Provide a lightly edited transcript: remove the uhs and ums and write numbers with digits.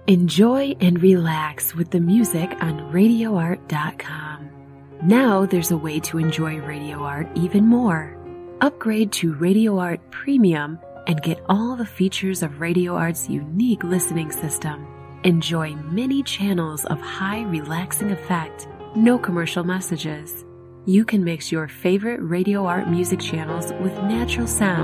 Enjoy and relax with the music on RadioArt.com. Now there's a way to enjoy Radio Art even more. Upgrade to Radio Art Premium and get all the features of Radio Art's unique listening system. Enjoy many channels of high relaxing effect, no commercial messages. You can mix your favorite Radio Art music channels with natural sound